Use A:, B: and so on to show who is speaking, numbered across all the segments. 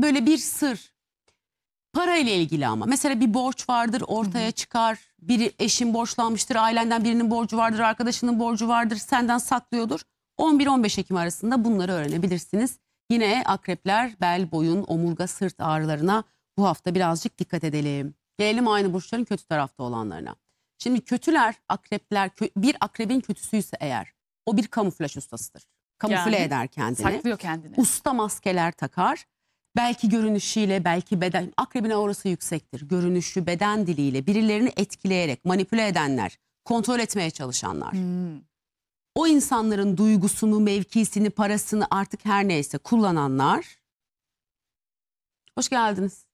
A: böyle bir sır. Para ile ilgili ama. Mesela bir borç vardır, ortaya çıkar. Biri eşin borçlanmıştır, ailenden birinin borcu vardır, arkadaşının borcu vardır, senden saklıyordur. 11-15 Ekim arasında bunları öğrenebilirsiniz. Yine akrepler, bel, boyun, omurga, sırt ağrılarına bu hafta birazcık dikkat edelim. Gelelim aynı burçların kötü tarafta olanlarına. Şimdi kötüler, akrepler, bir akrebin kötüsüyse eğer, o bir kamuflaj ustasıdır. Kamufle eder kendini.
B: Saklıyor kendini.
A: Usta maskeler takar. Belki görünüşüyle, belki beden, akrebin aurası yüksektir. Görünüşü, beden diliyle birilerini etkileyerek manipüle edenler, kontrol etmeye çalışanlar. O insanların duygusunu, mevkisini, parasını artık her neyse kullananlar. Hoş geldiniz.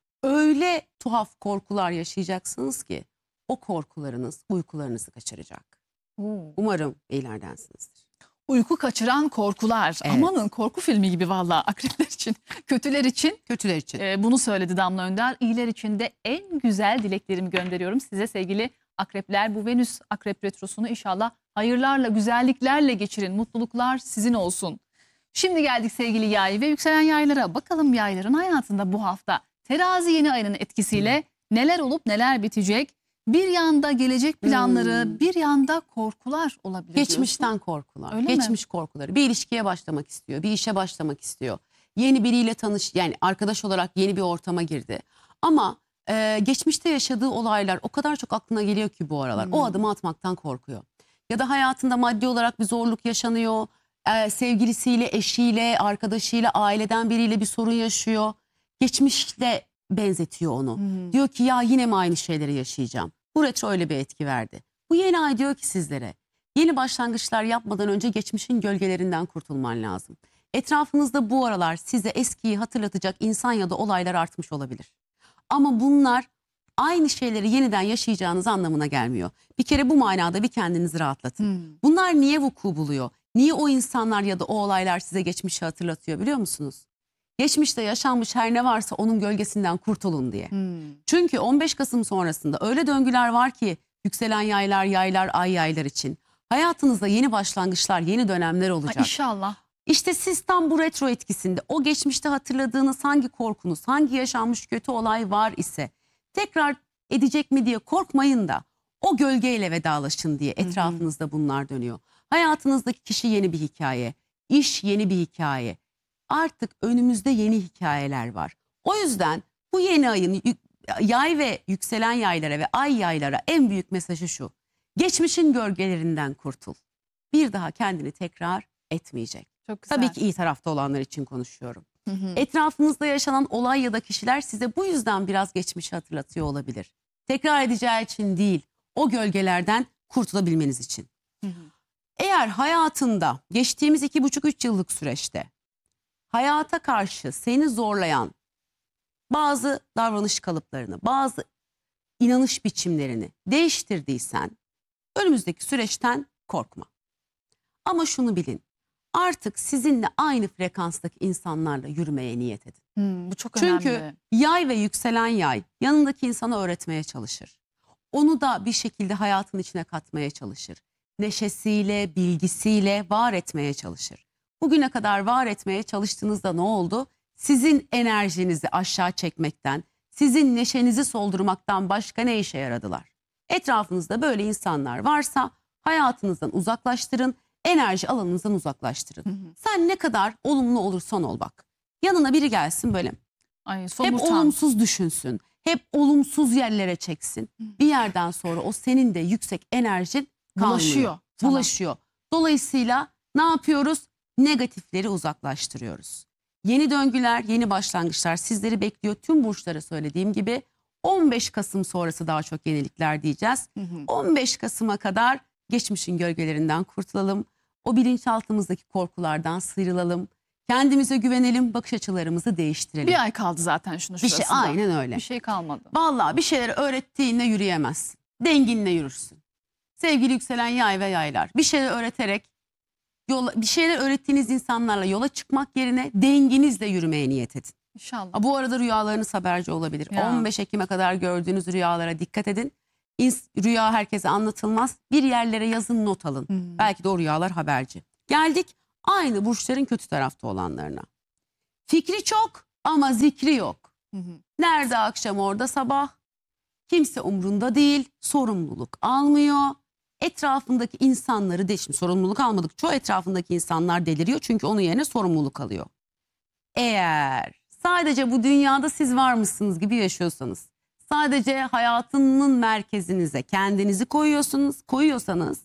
A: Öyle tuhaf korkular yaşayacaksınız ki o korkularınız uykularınızı kaçıracak. Umarım iyilerdensinizdir.
B: Uyku kaçıran korkular.
A: Evet.
B: Amanın, korku filmi gibi vallahi akrepler için. Kötüler için.
A: Kötüler için.
B: Bunu söyledi Damla Önder. İyiler için de en güzel dileklerimi gönderiyorum size sevgili akrepler. Bu Venüs akrep retrosunu inşallah hayırlarla, güzelliklerle geçirin. Mutluluklar sizin olsun. Şimdi geldik sevgili yay ve yükselen yaylara. Bakalım yayların hayatında bu hafta terazi yeni ayının etkisiyle neler olup neler bitecek? Bir yanda gelecek planları, bir yanda korkular olabilir.
A: Geçmişten
B: diyorsun.
A: korkular,
B: Öyle
A: geçmiş korkuları. Bir ilişkiye başlamak istiyor, bir işe başlamak istiyor. Yeni biriyle yani arkadaş olarak yeni bir ortama girdi. Ama geçmişte yaşadığı olaylar o kadar çok aklına geliyor ki bu aralar. O adımı atmaktan korkuyor. Ya da hayatında maddi olarak bir zorluk yaşanıyor. Sevgilisiyle, eşiyle, arkadaşıyla, aileden biriyle bir sorun yaşıyor. Geçmişle benzetiyor onu. Diyor ki ya yine mi aynı şeyleri yaşayacağım? Bu retro öyle bir etki verdi. Bu yeni ay diyor ki sizlere yeni başlangıçlar yapmadan önce geçmişin gölgelerinden kurtulman lazım. Etrafınızda bu aralar size eskiyi hatırlatacak insan ya da olaylar artmış olabilir. Ama bunlar aynı şeyleri yeniden yaşayacağınız anlamına gelmiyor. Bir kere bu manada bir kendinizi rahatlatın. Bunlar niye vuku buluyor? Niye o insanlar ya da o olaylar size geçmişi hatırlatıyor biliyor musunuz? Geçmişte yaşanmış her ne varsa onun gölgesinden kurtulun diye. Çünkü 15 Kasım sonrasında öyle döngüler var ki yükselen yaylar, ay yaylar için. Hayatınızda yeni başlangıçlar, yeni dönemler olacak.
B: İnşallah.
A: İşte siz tam bu retro etkisinde o geçmişte hatırladığınız hangi korkunuz, hangi yaşanmış kötü olay var ise tekrar edecek mi diye korkmayın da o gölgeyle vedalaşın diye etrafınızda bunlar dönüyor. Hayatınızdaki kişi yeni bir hikaye, iş yeni bir hikaye. Artık önümüzde yeni hikayeler var. O yüzden bu yeni ayın yay ve yükselen yaylara ve ay yaylara en büyük mesajı şu. Geçmişin gölgelerinden kurtul. Bir daha kendini tekrar etmeyecek.
B: Çok güzel.
A: Tabii ki iyi tarafta olanlar için konuşuyorum. Etrafınızda yaşanan olay ya da kişiler size bu yüzden biraz geçmişi hatırlatıyor olabilir. Tekrar edeceği için değil, o gölgelerden kurtulabilmeniz için. Eğer hayatında geçtiğimiz 2,5-3 yıllık süreçte hayata karşı seni zorlayan bazı davranış kalıplarını, bazı inanış biçimlerini değiştirdiysen önümüzdeki süreçten korkma. Ama şunu bilin, artık sizinle aynı frekanstaki insanlarla yürümeye niyet edin.
B: Bu çok önemli.
A: Çünkü yay ve yükselen yay yanındaki insana öğretmeye çalışır. Onu da bir şekilde hayatın içine katmaya çalışır. Neşesiyle, bilgisiyle var etmeye çalışır. Bugüne kadar var etmeye çalıştığınızda ne oldu? Sizin enerjinizi aşağı çekmekten, sizin neşenizi soldurmaktan başka ne işe yaradılar? Etrafınızda böyle insanlar varsa hayatınızdan uzaklaştırın, enerji alanınızdan uzaklaştırın. Sen ne kadar olumlu olursan ol bak. Yanına biri gelsin böyle.
B: Ay,
A: Hep
B: somurtan.
A: olumsuz düşünsün. Hep olumsuz yerlere çeksin. Bir yerden sonra o senin de yüksek enerjin kalmıyor.
B: Bulaşıyor sana.
A: Bulaşıyor. Dolayısıyla ne yapıyoruz? Negatifleri uzaklaştırıyoruz. Yeni döngüler, yeni başlangıçlar sizleri bekliyor. Tüm burçlara söylediğim gibi 15 Kasım sonrası daha çok yenilikler diyeceğiz. 15 Kasım'a kadar geçmişin gölgelerinden kurtulalım. O bilinçaltımızdaki korkulardan sıyrılalım. Kendimize güvenelim, bakış açılarımızı değiştirelim.
B: Bir ay kaldı zaten şunu
A: Bir şey, aynen öyle.
B: Bir şey kalmadı.
A: Vallahi bir şeyleri öğrettiğinle yürüyemezsin. Denginle yürürsün. Sevgili yükselen yay ve yaylar. Bir şeyler öğreterek, bir şeyler öğrettiğiniz insanlarla yola çıkmak yerine denginizle yürümeye niyet edin.
B: İnşallah.
A: Bu arada rüyalarınız haberci olabilir.
B: Ya.
A: 15 Ekim'e kadar gördüğünüz rüyalara dikkat edin. Rüya herkese anlatılmaz. Bir yerlere yazın, not alın. Belki de o rüyalar haberci. Geldik aynı burçların kötü tarafta olanlarına. Fikri çok, Ama zikri yok.
B: Hı hı.
A: Nerede akşam orada sabah. Kimse umrunda değil. Sorumluluk almıyor. Etrafındaki insanları de şimdi sorumluluk almadık. Çoğu etrafındaki insanlar deliriyor. Çünkü onun yerine sorumluluk alıyor. Eğer sadece bu dünyada siz var mısınız gibi yaşıyorsanız, sadece hayatının merkezinize kendinizi koyuyorsanız,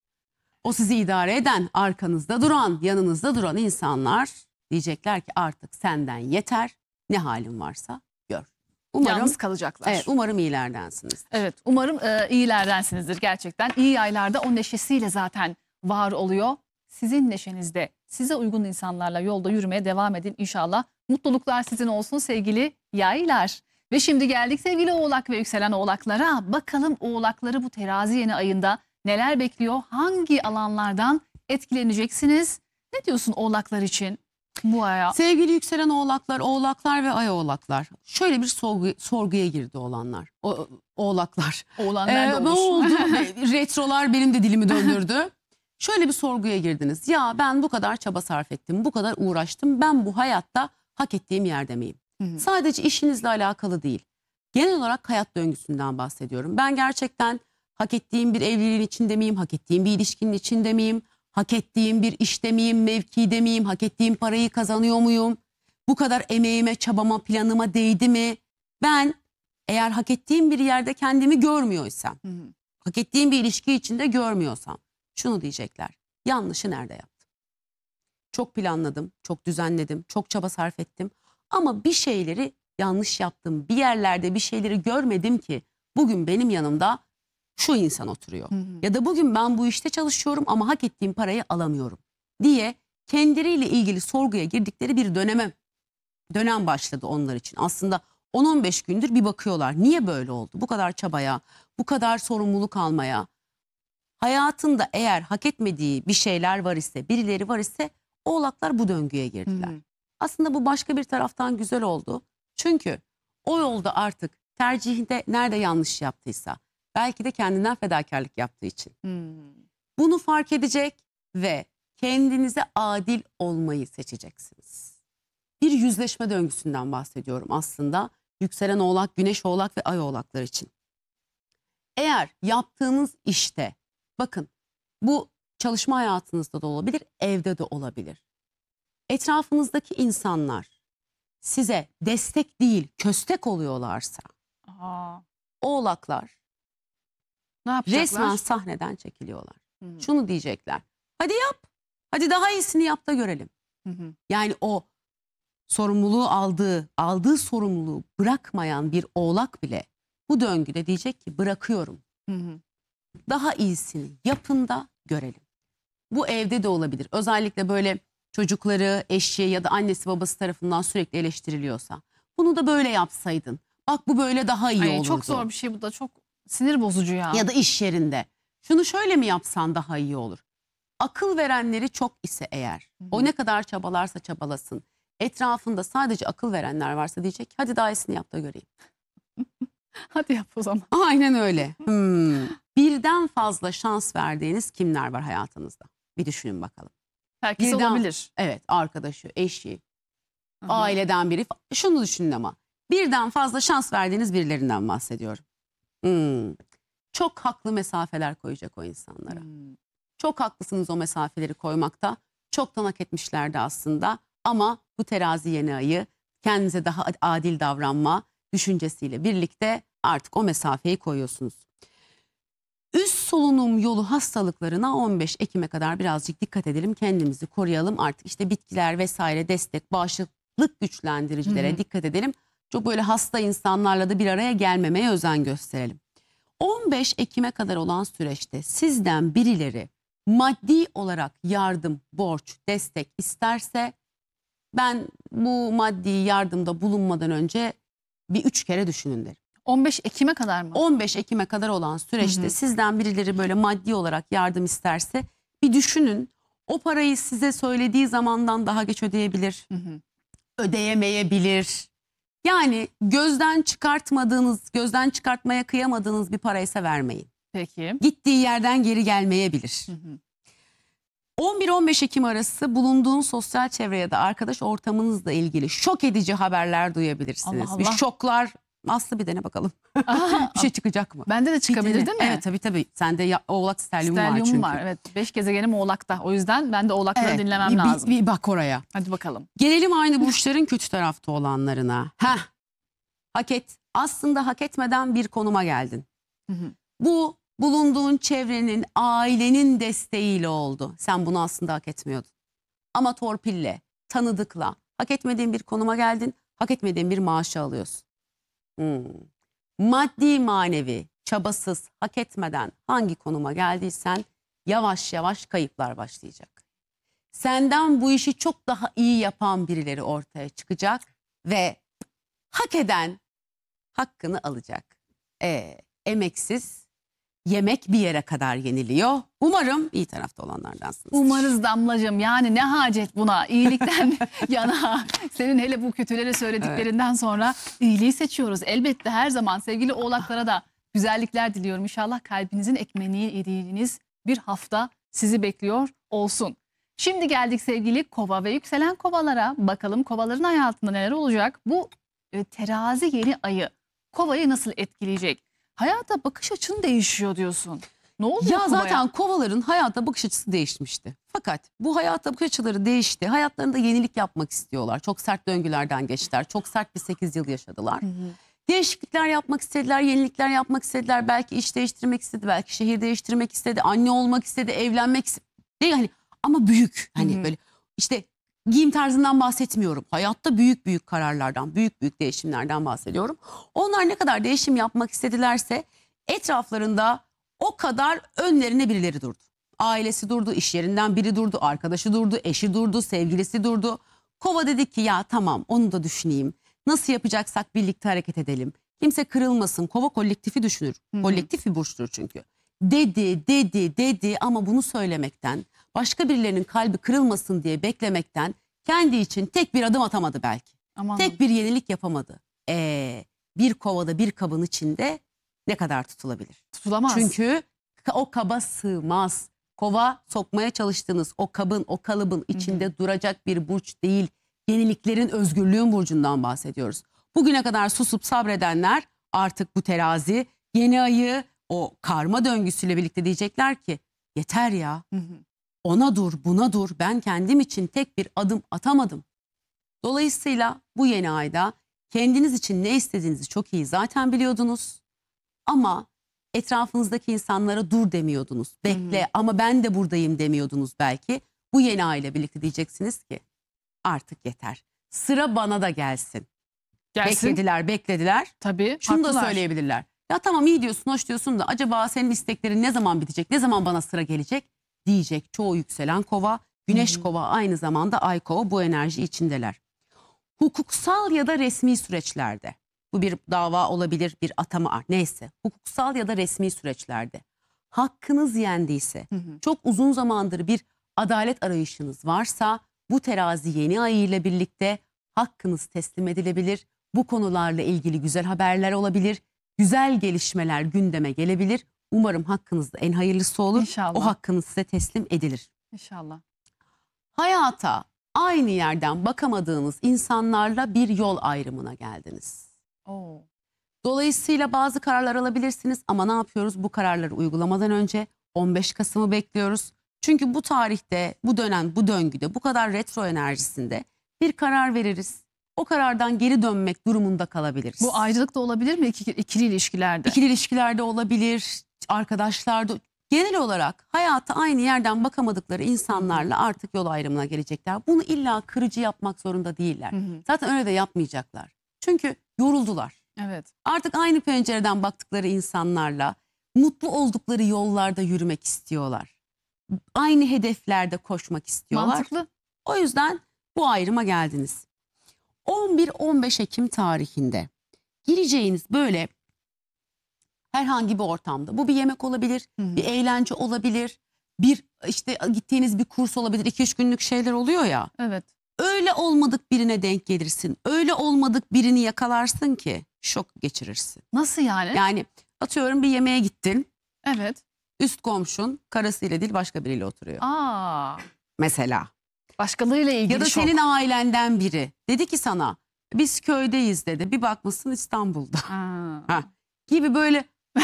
A: o sizi idare eden, arkanızda duran, yanınızda duran insanlar diyecekler ki artık senden yeter, ne halin varsa gör. Umarım,
B: Yalnız kalacaklar.
A: evet, umarım iyilerdensiniz.
B: Evet, umarım iyilerdensinizdir gerçekten. İyi aylarda o neşesiyle zaten var oluyor. Sizin neşenizde, size uygun insanlarla yolda yürümeye devam edin inşallah. Mutluluklar sizin olsun sevgili yaylar. Ve şimdi geldik sevgili oğlak ve yükselen oğlaklara. Bakalım oğlakları bu terazi yeni ayında neler bekliyor? Hangi alanlardan etkileneceksiniz? Ne diyorsun oğlaklar için bu aya?
A: Sevgili yükselen oğlaklar, oğlaklar ve ay oğlaklar. Şöyle bir sorguya girdi oğlanlar. Oğlaklar.
B: Oğlanlar da
A: Ne
B: olur.
A: oldu? Retrolar benim de dilimi döndürdü. Şöyle bir sorguya girdiniz. Ya ben bu kadar çaba sarf ettim, bu kadar uğraştım. Ben bu hayatta hak ettiğim yerde miyim?
B: Hı hı.
A: Sadece işinizle alakalı değil. Genel olarak hayat döngüsünden bahsediyorum. Ben gerçekten hak ettiğim bir evliliğin içinde miyim? Hak ettiğim bir ilişkinin içinde miyim? Hak ettiğim bir işte miyim? Mevkide miyim? Hak ettiğim parayı kazanıyor muyum? Bu kadar emeğime, çabama, planıma değdi mi? Ben eğer hak ettiğim bir yerde kendimi görmüyorsam,
B: Hı hı.
A: hak ettiğim bir ilişki içinde görmüyorsam şunu diyecekler. Yanlışı nerede yaptım? Çok planladım, çok düzenledim, çok çaba sarf ettim. Ama bir şeyleri yanlış yaptım. Bir yerlerde bir şeyleri görmedim ki bugün benim yanımda şu insan oturuyor.
B: Hı hı.
A: Ya da bugün ben bu işte çalışıyorum ama hak ettiğim parayı alamıyorum diye kendileriyle ilgili sorguya girdikleri bir dönem başladı onlar için. Aslında 10-15 gündür bir bakıyorlar. Niye böyle oldu? Bu kadar çabaya, bu kadar sorumluluk almaya. Hayatında eğer hak etmediği bir şeyler var ise, birileri var ise oğlaklar bu döngüye girdiler.
B: Hı hı.
A: Aslında bu başka bir taraftan güzel oldu. Çünkü o yolda artık tercihinde nerede yanlış yaptıysa, belki de kendinden fedakarlık yaptığı için
B: Hı.
A: bunu fark edecek ve kendinize adil olmayı seçeceksiniz. Bir yüzleşme döngüsünden bahsediyorum aslında. Yükselen oğlak, güneş oğlak ve ay oğlaklar için. Eğer yaptığınız işte, bakın bu çalışma hayatınızda da olabilir, evde de olabilir. Etrafınızdaki insanlar size destek değil, köstek oluyorlarsa,
B: Aa,
A: oğlaklar
B: ne yapacaklar?
A: resmen sahneden çekiliyorlar.
B: Hı hı.
A: Şunu diyecekler. Hadi yap. Hadi daha iyisini yap da görelim.
B: Hı hı.
A: Yani o sorumluluğu aldığı sorumluluğu bırakmayan bir oğlak bile bu döngüde diyecek ki bırakıyorum.
B: Hı hı.
A: Daha iyisini yapın da görelim. Bu evde de olabilir. Özellikle böyle çocukları, eşi ya da annesi babası tarafından sürekli eleştiriliyorsa. Bunu da böyle yapsaydın. Bak bu böyle daha iyi
B: Ay,
A: olurdu.
B: çok zor bir şey bu da, çok sinir bozucu ya.
A: Ya da iş yerinde. Şunu şöyle mi yapsan daha iyi olur. Akıl verenleri çok ise eğer,
B: Hı hı.
A: o ne kadar çabalarsa çabalasın. Etrafında sadece akıl verenler varsa diyecek hadi daha iyisini yap da göreyim.
B: Hadi yap o zaman.
A: Aynen öyle. Birden fazla şans verdiğiniz kimler var hayatınızda? Bir düşünün bakalım.
B: Herkes
A: Birden-
B: olabilir.
A: Evet, arkadaşı, eşi,
B: Hı hı.
A: aileden biri. Şunu düşünün ama. Birden fazla şans verdiğiniz birilerinden bahsediyorum. Çok haklı mesafeler koyacak o insanlara.
B: Hmm.
A: Çok haklısınız o mesafeleri koymakta. Çoktan hak etmişlerdi aslında. Ama bu terazi yeni ayı kendinize daha adil davranma düşüncesiyle birlikte artık o mesafeyi koyuyorsunuz. Üst solunum yolu hastalıklarına 15 Ekim'e kadar birazcık dikkat edelim. Kendimizi koruyalım. Artık işte bitkiler vesaire destek, bağışıklık güçlendiricilere
B: Hı hı.
A: dikkat edelim. Çok böyle hasta insanlarla da bir araya gelmemeye özen gösterelim. 15 Ekim'e kadar olan süreçte sizden birileri maddi olarak yardım, borç, destek isterse ben bu maddi yardımda bulunmadan önce bir 3 kere düşünün derim.
B: 15 Ekim'e kadar mı?
A: 15 Ekim'e kadar olan süreçte
B: Hı hı.
A: sizden birileri böyle maddi olarak yardım isterse bir düşünün. O parayı size söylediği zamandan daha geç ödeyebilir,
B: Hı hı.
A: ödeyemeyebilir. Yani gözden çıkartmaya kıyamadığınız bir paraysa vermeyin.
B: Peki.
A: Gittiği yerden geri gelmeyebilir.
B: Hı hı.
A: 11-15 Ekim arası bulunduğun sosyal çevre ya da arkadaş ortamınızla ilgili şok edici haberler duyabilirsiniz.
B: Allah
A: Bir
B: Allah.
A: şoklar. Aslı bir dene bakalım.
B: Aa,
A: Bir şey çıkacak mı?
B: bende de çıkabilir
A: Bir
B: değil
A: dene.
B: mi?
A: Evet tabii. Sende Oğlak Stelyum var
B: Stelyumum
A: çünkü.
B: var. Evet. 5 gezegenim Oğlak'ta. O yüzden ben de Oğlakları
A: Evet,
B: dinlemem lazım.
A: bir bak oraya.
B: Hadi bakalım.
A: Gelelim aynı burçların kötü tarafta olanlarına. Aslında hak etmeden bir konuma geldin.
B: Hı hı.
A: Bu bulunduğun çevrenin, ailenin desteğiyle oldu. Sen bunu aslında hak etmiyordun. Ama torpille, tanıdıkla hak etmediğin bir konuma geldin. Hak etmediğin bir maaşı alıyorsun. Maddi manevi, çabasız, hak etmeden hangi konuma geldiysen yavaş yavaş kayıplar başlayacak. Senden bu işi çok daha iyi yapan birileri ortaya çıkacak ve hak eden hakkını alacak. Emeksiz yemek bir yere kadar yeniliyor. Umarım iyi tarafta olanlardansınız.
B: Umarız Damlacığım, yani ne hacet buna, iyilikten yana. Senin hele bu kötüleri söylediklerinden sonra iyiliği seçiyoruz. Elbette her zaman sevgili oğlaklara da güzellikler diliyorum. İnşallah kalbinizin ekmeğini yediğiniz bir hafta sizi bekliyor olsun. Şimdi geldik sevgili kova ve yükselen kovalara. Bakalım kovaların hayatında neler olacak? Bu terazi yeni ayı kovayı nasıl etkileyecek? Hayata bakış açın değişiyor diyorsun. Ne oluyor
A: Ya
B: kovaya?
A: zaten kovaların hayata bakış açısı değişmişti. Fakat bu hayata bakış açıları değişti. Hayatlarında yenilik yapmak istiyorlar. Çok sert döngülerden geçtiler. Çok sert bir 8 yıl yaşadılar.
B: Hı hı.
A: Değişiklikler yapmak istediler, yenilikler yapmak istediler. Belki iş değiştirmek istedi, belki şehir değiştirmek istedi, anne olmak istedi, evlenmek istedi. Değil hani ama büyük. Hani
B: Hı hı.
A: böyle işte giyim tarzından bahsetmiyorum. Hayatta büyük büyük kararlardan, büyük büyük değişimlerden bahsediyorum. Onlar ne kadar değişim yapmak istedilerse etraflarında o kadar önlerine birileri durdu. Ailesi durdu, iş yerinden biri durdu, arkadaşı durdu, eşi durdu, sevgilisi durdu. Kova dedi ki ya tamam onu da düşüneyim. Nasıl yapacaksak birlikte hareket edelim. Kimse kırılmasın. Kova kolektifi düşünür.
B: Hı hı.
A: Kolektif bir burçtur çünkü. Dedi ama bunu söylemekten, başka birilerinin kalbi kırılmasın diye beklemekten kendi için tek bir adım atamadı belki.
B: Aman.
A: Tek bir yenilik yapamadı. Bir kovada bir kabın içinde ne kadar tutulabilir?
B: Tutulamaz.
A: Çünkü o kaba sığmaz. Kova sokmaya çalıştığınız o kabın, o kalıbın içinde duracak bir burç değil. Yeniliklerin, özgürlüğün burcundan bahsediyoruz. Bugüne kadar susup sabredenler artık bu terazi yeni ayı o karma döngüsüyle birlikte diyecekler ki yeter ya.
B: Hı hı.
A: Ona dur, buna dur. Ben kendim için tek bir adım atamadım. Dolayısıyla bu yeni ayda kendiniz için ne istediğinizi çok iyi zaten biliyordunuz. Ama etrafınızdaki insanlara dur demiyordunuz. Bekle ama ben de buradayım demiyordunuz belki. Bu yeni aile birlikte diyeceksiniz ki artık yeter. Sıra bana da gelsin.
B: Gelsin.
A: Beklediler.
B: Tabii.
A: Şunu da
B: haklılar.
A: söyleyebilirler. Ya tamam iyi diyorsun, hoş diyorsun da acaba senin isteklerin ne zaman bitecek? Ne zaman bana sıra gelecek? Diyecek çoğu yükselen kova, güneş kova aynı zamanda ay kova bu enerji içindeler. Hukuksal ya da resmi süreçlerde, bu bir dava olabilir, bir atama neyse, hukuksal ya da resmi süreçlerde hakkınız yendiyse, çok uzun zamandır bir adalet arayışınız varsa bu terazi yeni ayı ile birlikte hakkınız teslim edilebilir. Bu konularla ilgili güzel haberler olabilir, güzel gelişmeler gündeme gelebilir. Umarım hakkınızda en hayırlısı olur.
B: İnşallah.
A: O hakkınız size teslim edilir.
B: İnşallah.
A: Hayata aynı yerden bakamadığınız insanlarla bir yol ayrımına geldiniz.
B: Oo.
A: Dolayısıyla bazı kararlar alabilirsiniz ama ne yapıyoruz? Bu kararları uygulamadan önce 15 Kasım'ı bekliyoruz. Çünkü bu tarihte, bu dönem, bu döngüde, bu kadar retro enerjisinde bir karar veririz. O karardan geri dönmek durumunda kalabiliriz.
B: Bu ayrılık da olabilir mi ikili ilişkilerde?
A: İkili ilişkilerde olabilir, arkadaşlarda. Genel olarak hayata aynı yerden bakamadıkları insanlarla artık yol ayrımına gelecekler. Bunu illa kırıcı yapmak zorunda değiller. Zaten öyle de yapmayacaklar. Çünkü yoruldular.
B: Evet.
A: Artık aynı pencereden baktıkları insanlarla mutlu oldukları yollarda yürümek istiyorlar. Aynı hedeflerde koşmak istiyorlar.
B: Mantıklı.
A: O yüzden bu ayrıma geldiniz. 11-15 Ekim tarihinde gireceğiniz böyle herhangi bir ortamda, bu bir yemek olabilir, bir eğlence olabilir, bir işte gittiğiniz bir kurs olabilir, 2-3 günlük şeyler oluyor ya.
B: Evet.
A: Öyle olmadık birine denk gelirsin. Öyle olmadık birini yakalarsın ki şok geçirirsin.
B: Nasıl yani?
A: Yani atıyorum bir yemeğe gittin.
B: Evet.
A: Üst komşun karısıyla değil başka biriyle oturuyor.
B: Aa,
A: Mesela.
B: başkalarıyla ilgili
A: Ya da
B: şok.
A: senin ailenden biri dedi ki sana biz köydeyiz dedi. Bir bakmışsın İstanbul'da.
B: Aa.
A: Ha, gibi böyle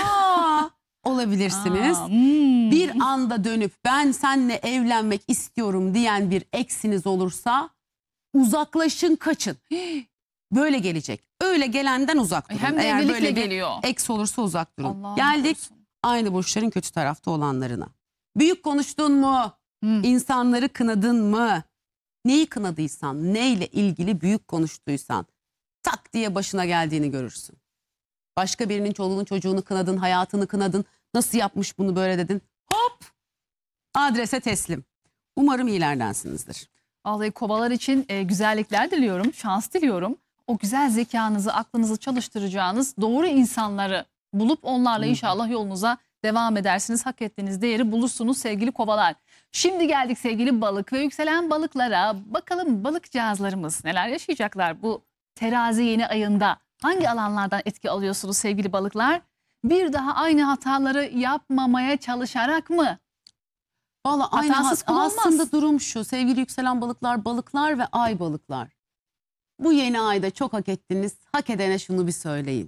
A: olabilirsiniz.
B: Aa,
A: Bir anda dönüp ben seninle evlenmek istiyorum diyen bir eksiniz olursa uzaklaşın, kaçın. Böyle gelecek. Öyle gelenden uzak durun.
B: Hem de
A: Eğer
B: evlilikle
A: böyle bir
B: geliyor.
A: eks olursa uzak durun.
B: Allah'ım
A: Geldik
B: korusun.
A: aynı burçların kötü tarafta olanlarına. Büyük konuştun mu? İnsanları kınadın mı? Neyi kınadıysan, neyle ilgili büyük konuştuysan tak diye başına geldiğini görürsün. Başka birinin çoluğunu çocuğunu kınadın, hayatını kınadın. Nasıl yapmış bunu böyle dedin. Hop! Adrese teslim. Umarım iyilerdensinizdir.
B: Vallahi kovalar için güzellikler diliyorum, şans diliyorum. O güzel zekanızı, aklınızı çalıştıracağınız doğru insanları bulup onlarla inşallah yolunuza devam edersiniz. Hak ettiğiniz değeri bulursunuz sevgili kovalar. Şimdi geldik sevgili balık ve yükselen balıklara. Bakalım balıkcağızlarımız neler yaşayacaklar bu terazi yeni ayında? Hangi alanlardan etki alıyorsunuz sevgili balıklar? Bir daha aynı hataları yapmamaya çalışarak mı?
A: Valla aynı
B: Hatasız kul olmaz.
A: aslında durum şu. Sevgili yükselen balıklar, balıklar ve ay balıklar. Bu yeni ayda çok hak ettiniz. Hak edene şunu bir söyleyin.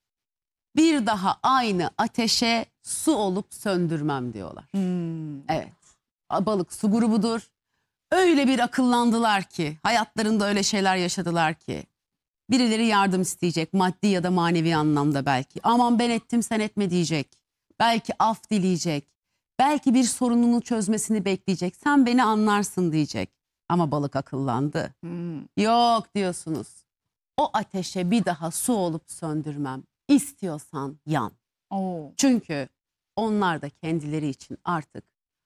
A: Bir daha aynı ateşe su olup söndürmem diyorlar. Evet. Balık su grubudur. Öyle bir akıllandılar ki, hayatlarında öyle şeyler yaşadılar ki. Birileri yardım isteyecek, maddi ya da manevi anlamda belki. Aman ben ettim sen etme diyecek. Belki af dileyecek. Belki bir sorununu çözmesini bekleyecek. Sen beni anlarsın diyecek. Ama balık akıllandı. Yok diyorsunuz. O ateşe bir daha su olup söndürmem. İstiyorsan yan.
B: Oo.
A: Çünkü onlar da kendileri için artık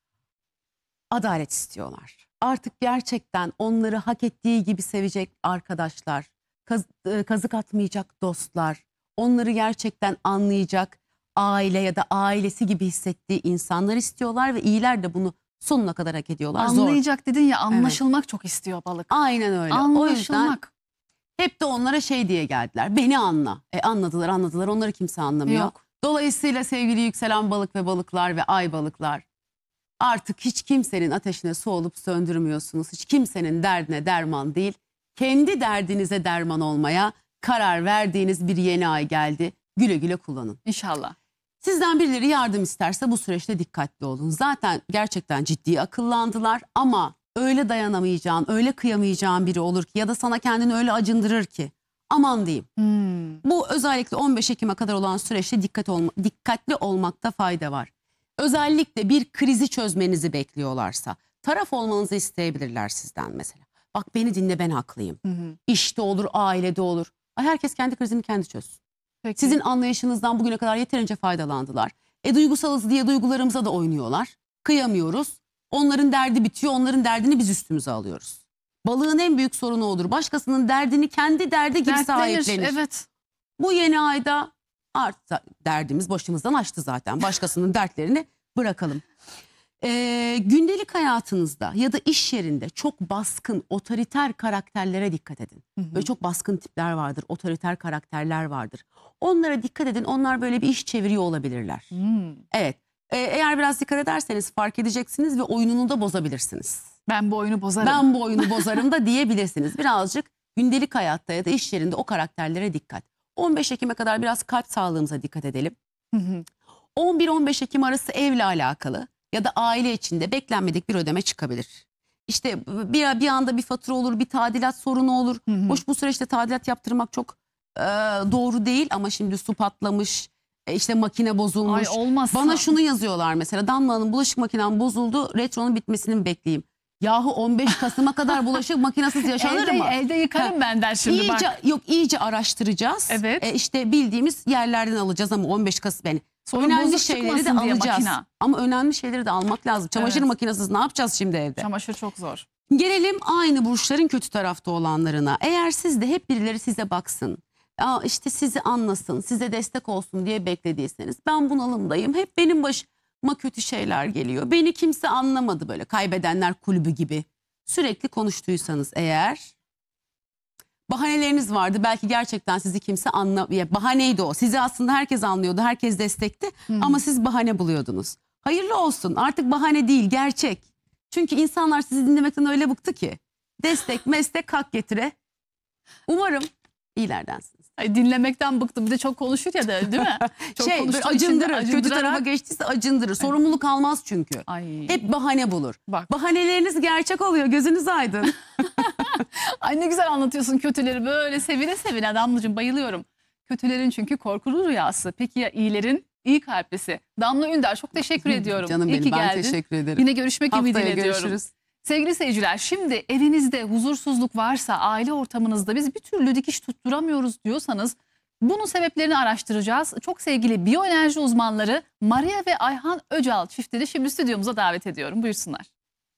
A: adalet istiyorlar. Artık gerçekten onları hak ettiği gibi sevecek arkadaşlar, kazık atmayacak dostlar, onları gerçekten anlayacak aile ya da ailesi gibi hissettiği insanlar istiyorlar ve iyiler de bunu sonuna kadar hak ediyorlar. Zor.
B: Anlayacak dedin ya, anlaşılmak çok istiyor balık.
A: Aynen öyle. O yüzden
B: Anlaşılmak.
A: hep de onlara şey diye geldiler. Beni anla. Anladılar. Onları kimse anlamıyor.
B: Yok.
A: Dolayısıyla sevgili yükselen balık ve balıklar ve ay balıklar, artık hiç kimsenin ateşine su olup söndürmüyorsunuz. Hiç kimsenin derdine derman değil. Kendi derdinize derman olmaya karar verdiğiniz bir yeni ay geldi. Güle güle kullanın.
B: İnşallah.
A: Sizden birileri yardım isterse bu süreçte dikkatli olun. Zaten gerçekten ciddi akıllandılar ama öyle dayanamayacağın, öyle kıyamayacağın biri olur ki ya da sana kendini öyle acındırır ki aman diyeyim. Bu özellikle 15 Ekim'e kadar olan süreçte dikkatli olmakta fayda var. Özellikle bir krizi çözmenizi bekliyorlarsa taraf olmanızı isteyebilirler sizden mesela. Bak beni dinle, ben haklıyım. İşte olur, ailede olur. Ay, herkes kendi krizini kendi çözsün.
B: Peki.
A: Sizin anlayışınızdan bugüne kadar yeterince faydalandılar. Duygusalız diye duygularımıza da oynuyorlar. Kıyamıyoruz. Onların derdi bitiyor. Onların derdini biz üstümüze alıyoruz. Balığın en büyük sorunu odur. Başkasının derdini kendi derdi gibi
B: Dertlenir,
A: sahiplenir.
B: evet.
A: Bu yeni ayda artık derdimiz başımızdan aştı zaten. Başkasının dertlerini bırakalım. Gündelik hayatınızda ya da iş yerinde çok baskın, otoriter karakterlere dikkat edin. Böyle çok baskın tipler vardır, otoriter karakterler vardır. Onlara dikkat edin, onlar böyle bir iş çeviriyor olabilirler. Evet, eğer biraz dikkat ederseniz fark edeceksiniz ve oyununu da bozabilirsiniz.
B: Ben bu oyunu bozarım.
A: Ben bu oyunu bozarım da diyebilirsiniz. Birazcık gündelik hayatta ya da iş yerinde o karakterlere dikkat. 15 Ekim'e kadar biraz kalp sağlığımıza dikkat edelim. 11-15 Ekim arası evle alakalı ya da aile içinde beklenmedik bir ödeme çıkabilir. İşte bir anda bir fatura olur, bir tadilat sorunu olur. Hoş, bu süreçte tadilat yaptırmak çok doğru değil ama şimdi su patlamış, işte makine bozulmuş.
B: Ay, olmazsa.
A: Bana şunu yazıyorlar mesela: Damla Hanım, bulaşık makinem bozuldu, retronun bitmesini mi bekleyeyim? Yahu 15 Kasım'a kadar bulaşık makinesiz yaşanır mı?
B: Elde yıkarım ben der şimdi bak.
A: İyice araştıracağız.
B: Evet.
A: İşte bildiğimiz yerlerden alacağız ama 15 Kasım yani.
B: Sonra
A: Önemli
B: bozuk
A: şeyleri de
B: çıkmasın diye
A: alacağız.
B: makina.
A: Ama önemli şeyleri de almak lazım. Çamaşır
B: Evet.
A: makinesiz ne yapacağız şimdi evde?
B: Çamaşır çok zor.
A: Gelelim aynı burçların kötü tarafta olanlarına. Eğer siz de hep birileri size baksın, işte sizi anlasın, size destek olsun diye beklediyseniz, ben bunalımdayım, hep benim başıma kötü şeyler geliyor, beni kimse anlamadı, böyle kaybedenler kulübü gibi sürekli konuştuysanız eğer, bahaneleriniz vardı. Belki gerçekten sizi kimse bahaneydi o. Sizi aslında herkes anlıyordu, herkes destekti ama siz bahane buluyordunuz. Hayırlı olsun. Artık bahane değil, gerçek. Çünkü insanlar sizi dinlemekten öyle bıktı ki. Destek, meslek, hak getire. Umarım iyilerdensiniz.
B: Ay, dinlemekten bıktım. Bir de çok konuşur ya da, değil mi? Çok
A: Böyle
B: konuştuğu için de
A: acındırır. Kötü
B: acındırarak-
A: tarafa geçtiyse acındırır. Sorumluluk almaz çünkü.
B: Ay.
A: Hep bahane bulur.
B: Bak.
A: Bahaneleriniz gerçek oluyor. Gözünüz aydın.
B: Ay, ne güzel anlatıyorsun kötüleri, böyle sevine sevine Damlacığım, bayılıyorum. Kötülerin çünkü korkulu rüyası. Peki ya iyilerin? İyi kalplisi. Damla Ünder, çok teşekkür ediyorum.
A: Canım
B: İyi
A: benim,
B: ki
A: ben
B: geldin.
A: teşekkür ederim.
B: Yine görüşmek
A: Haftaya
B: ümidiyle diyorum.
A: görüşürüz.
B: Sevgili seyirciler, şimdi evinizde huzursuzluk varsa, aile ortamınızda biz bir türlü dikiş tutturamıyoruz diyorsanız bunun sebeplerini araştıracağız. Çok sevgili biyoenerji uzmanları Maria ve Ayhan Öcal çiftini şimdi stüdyomuza davet ediyorum. Buyursunlar.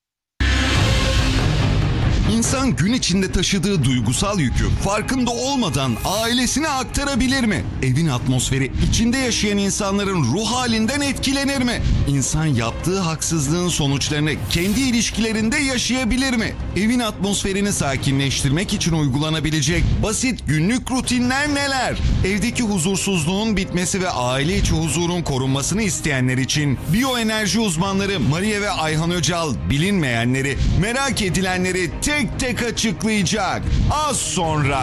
C: İnsan gün içinde taşıdığı duygusal yükü farkında olmadan ailesine aktarabilir mi? Evin atmosferi içinde yaşayan insanların ruh halinden etkilenir mi? İnsan yaptığı haksızlığın sonuçlarını kendi ilişkilerinde yaşayabilir mi? Evin atmosferini sakinleştirmek için uygulanabilecek basit günlük rutinler neler? Evdeki huzursuzluğun bitmesi ve aile içi huzurun korunmasını isteyenler için biyoenerji uzmanları Maria ve Ayhan Öcal bilinmeyenleri, merak edilenleri tek tek açıklayacak. Az sonra.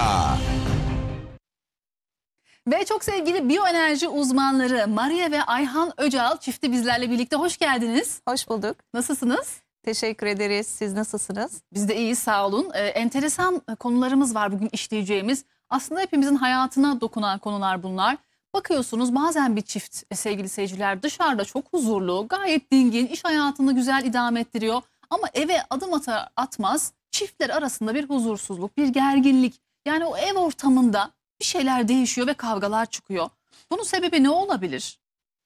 B: Ve çok sevgili biyoenerji uzmanları Maria ve Ayhan Öcal çifti bizlerle birlikte. Hoş geldiniz.
D: Hoş bulduk.
B: Nasılsınız?
D: Teşekkür ederiz. Siz nasılsınız?
B: Biz de iyiyiz, sağ olun. Enteresan konularımız var bugün işleyeceğimiz. Aslında hepimizin hayatına dokunan konular bunlar. Bakıyorsunuz bazen bir çift sevgili seyirciler dışarıda çok huzurlu, gayet dingin, iş hayatını güzel idame ettiriyor. Ama eve adım atar atmaz çiftler arasında bir huzursuzluk, bir gerginlik. Yani o ev ortamında bir şeyler değişiyor ve kavgalar çıkıyor. Bunun sebebi ne olabilir?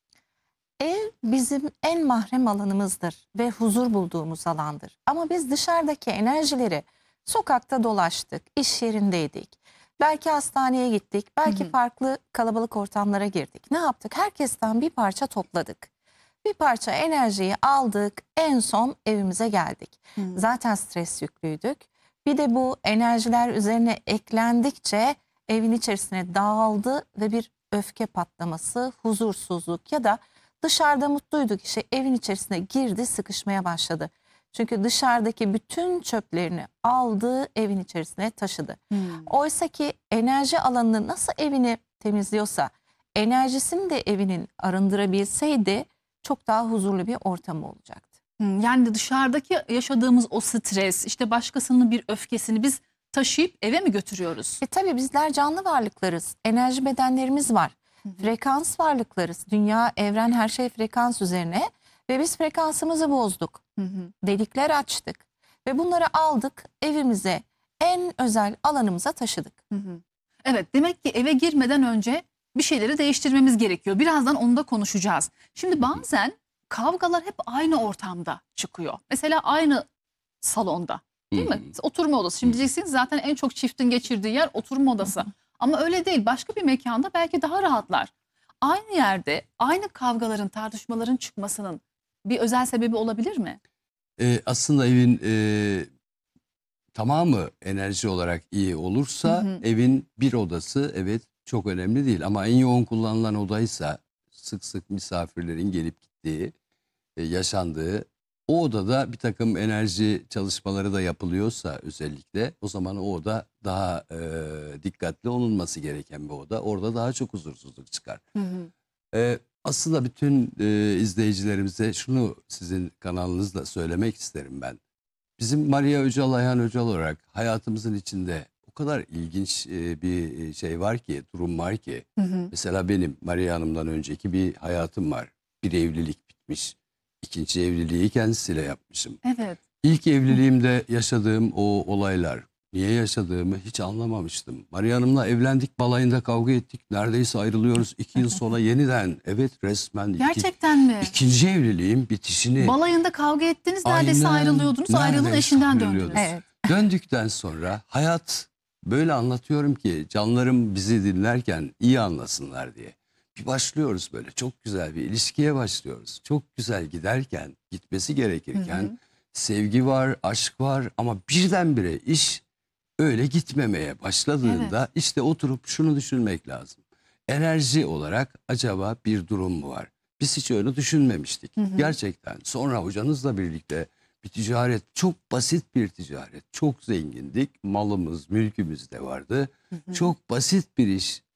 D: Ev bizim en mahrem alanımızdır ve huzur bulduğumuz alandır. Ama biz dışarıdaki enerjileri sokakta dolaştık, iş yerindeydik. Belki hastaneye gittik, belki farklı kalabalık ortamlara girdik. Ne yaptık? Herkesten bir parça topladık. Bir parça enerjiyi aldık, en son evimize geldik. Zaten stres yüklüydük. Bir de bu enerjiler üzerine eklendikçe evin içerisine dağıldı ve bir öfke patlaması, huzursuzluk ya da dışarıda mutluyduk, işte evin içerisine girdi, sıkışmaya başladı. Çünkü dışarıdaki bütün çöplerini aldı, evin içerisine taşıdı. Oysa ki enerji alanını nasıl evini temizliyorsa, enerjisini de evinin arındırabilseydi çok daha huzurlu bir ortamı olacaktı.
B: Yani dışarıdaki yaşadığımız o stres, işte başkasının bir öfkesini biz taşıyıp eve mi götürüyoruz?
D: Tabii bizler canlı varlıklarız. Enerji bedenlerimiz var. Frekans varlıklarız. Dünya, evren, her şey frekans üzerine. Ve biz frekansımızı bozduk. Delikler açtık. Ve bunları aldık, evimize, en özel alanımıza taşıdık.
B: Evet, demek ki eve girmeden önce bir şeyleri değiştirmemiz gerekiyor. Birazdan onu da konuşacağız. Şimdi bazen kavgalar hep aynı ortamda çıkıyor. Mesela aynı salonda, değil mi? Oturma odası. Şimdi diyeceksiniz zaten en çok çiftin geçirdiği yer oturma odası. Ama öyle değil. Başka bir mekanda belki daha rahatlar. Aynı yerde aynı kavgaların, tartışmaların çıkmasının bir özel sebebi olabilir mi?
E: Aslında evin tamamı enerji olarak iyi olursa evin bir odası evet çok önemli değil. Ama en yoğun kullanılan odaysa sık sık misafirlerin gelip gittiği, yaşandığı o odada bir takım enerji çalışmaları da yapılıyorsa özellikle o zaman o oda daha dikkatli olunması gereken bir oda. Orada daha çok huzursuzluk çıkar. Aslında bütün izleyicilerimize şunu sizin kanalınızla söylemek isterim ben. Bizim Maria Öcal, Ayhan Öcal olarak hayatımızın içinde o kadar ilginç bir şey var ki, durum var ki. Mesela benim Maria Hanım'dan önceki bir hayatım var. Bir evlilik bitmiş. İkinci evliliği kendisiyle yapmışım.
B: Evet.
E: İlk evliliğimde yaşadığım o olaylar, niye yaşadığımı hiç anlamamıştım. Maria Hanım'la evlendik, balayında kavga ettik. Neredeyse ayrılıyoruz. 2 yıl sonra yeniden, evet resmen
B: Gerçekten mi?
E: ikinci evliliğim bitişini.
B: Balayında kavga ettiniz, neredeyse
E: Aynen,
B: ayrılıyordunuz. Ayrılığın
E: neredeyse
B: eşinden
E: ayrılıyorduk.
B: döndünüz.
D: Evet.
E: Döndükten sonra hayat böyle anlatıyorum ki canlarım bizi dinlerken iyi anlasınlar diye. Bir başlıyoruz böyle çok güzel bir ilişkiye başlıyoruz. Çok güzel giderken, gitmesi gerekirken sevgi var, aşk var ama birdenbire iş öyle gitmemeye başladığında işte oturup şunu düşünmek lazım. Enerji olarak acaba bir durum mu var? Biz hiç öyle düşünmemiştik. Gerçekten. Sonra hocanızla birlikte bir ticaret, çok basit bir ticaret. Çok zengindik. Malımız, mülkümüz de vardı. Çok basit bir iş.